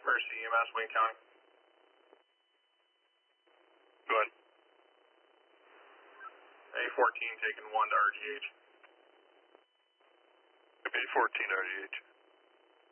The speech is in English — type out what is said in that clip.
First EMS, Wayne County. Go ahead. A14 taking 1 to RGH. A14 RGH.